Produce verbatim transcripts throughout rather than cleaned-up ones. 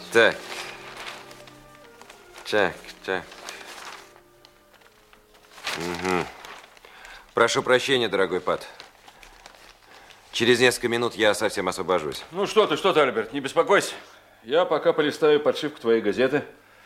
Так. Так, так. Угу. Прошу прощения, дорогой Пат. Через несколько минут я совсем освобожусь. Ну что ты, что ты, Альберт, не беспокойся. Я пока полистаю подшивку твоей газеты.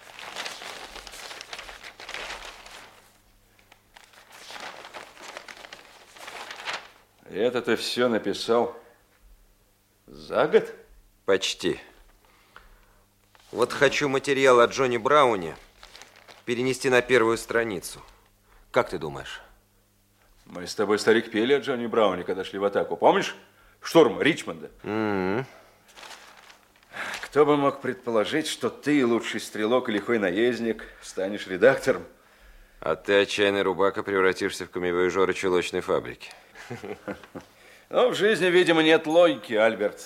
И это ты все написал за год? Почти. Вот хочу материал о Джонни Брауне перенести на первую страницу. Как ты думаешь? Мы с тобой, старик, пели о Джонни Брауне, когда шли в атаку. Помнишь? Штурм Ричмонда. Mm-hmm. Кто бы мог предположить, что ты, лучший стрелок и лихой наездник, станешь редактором? А ты, отчаянный рубака, превратишься в камевояжера чулочной фабрики. Но в жизни, видимо, нет логики, Альберт.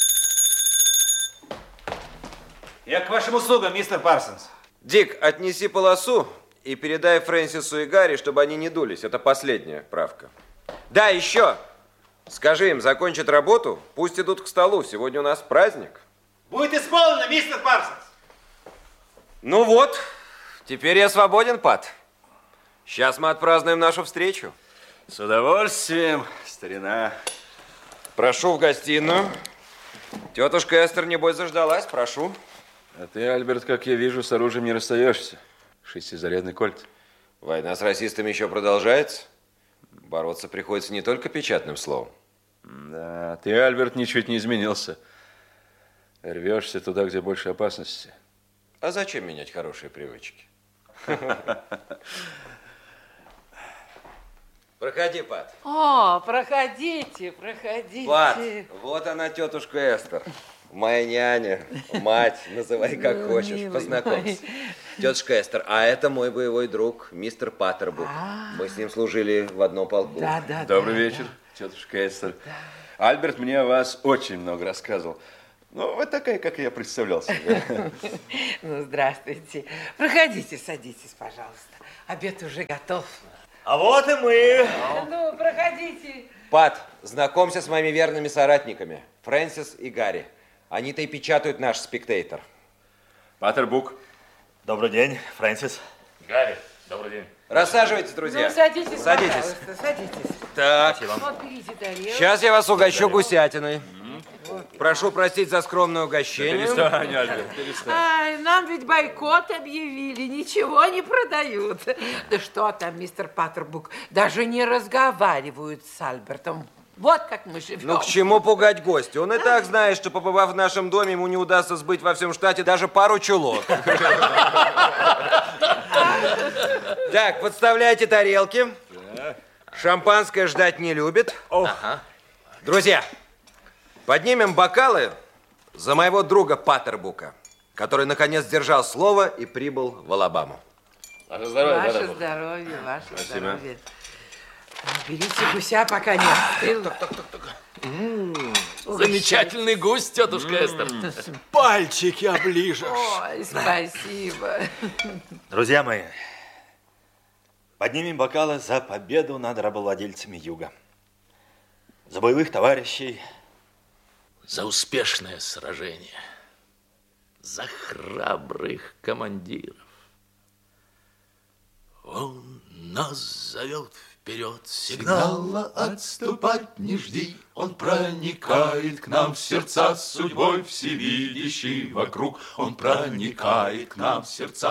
Я к вашим услугам, мистер Парсонс. Дик, отнеси полосу и передай Фрэнсису и Гарри, чтобы они не дулись. Это последняя правка. Да, еще. Скажи им, закончат работу, пусть идут к столу. Сегодня у нас праздник. Будет исполнено, мистер Парсонс. Ну вот, теперь я свободен, Пат. Сейчас мы отпразднуем нашу встречу. С удовольствием, старина. Прошу в гостиную. Тетушка Эстер, небось, заждалась, прошу. А ты, Альберт, как я вижу, с оружием не расстаешься. Шестизарядный кольт. Война с расистами еще продолжается. Бороться приходится не только печатным словом. Да, ты, Альберт, ничуть не изменился. Рвешься туда, где больше опасности. А зачем менять хорошие привычки? Проходи, Пат. О, проходите, проходите. Пат, вот она, тетушка Эстер. Моя няня, мать, называй как хочешь, познакомься. Тетушка Эстер, а это мой боевой друг, мистер Паттербук. Мы с ним служили в одном полку. Да, да, Добрый да, вечер, да. тетушка Эстер. Да. Альберт мне о вас очень много рассказывал. Ну, вы такая, как я представлял себе. Ну, здравствуйте. Проходите, садитесь, пожалуйста. Обед уже готов. А вот и мы. Ну, проходите. Пат, знакомься с моими верными соратниками, Фрэнсис и Гарри. Они-то и печатают наш «Спектейтор». Паттербук. Добрый день, Фрэнсис. Гарри, добрый день. Рассаживайтесь, друзья. Ну, садитесь, Садитесь. пожалуйста, садитесь. Так, Спасибо. Вот, берите тарелку. сейчас я вас угощу гусятиной. Прошу простить за скромное угощение. Перестань, Альберт, перестань. Ай, нам ведь бойкот объявили, ничего не продают. Да что там, мистер Паттербук, даже не разговаривают с Альбертом. Вот как мы живем. Ну, к чему пугать гостя? Он и так знает, что, побывав в нашем доме, ему не удастся сбыть во всем штате даже пару чулок. Так, подставляйте тарелки. Шампанское ждать не любит. Друзья, поднимем бокалы за моего друга Паттербука, который, наконец, сдержал слово и прибыл в Алабаму. Ваше здоровье, Ваше Паттербук. здоровье, ваше Спасибо. здоровье. Берите гуся, пока не остыл. Замечательный гусь, тетушка Эстер. Пальчики оближешь. Ой, спасибо. Друзья мои, поднимем бокалы за победу над рабовладельцами Юга. За боевых товарищей. За успешное сражение. За храбрых командиров. Он нас зовет вперед. Сигнала отступать не жди, он проникает к нам в сердца, судьбой всевидящий вокруг. Он проникает к нам в сердца,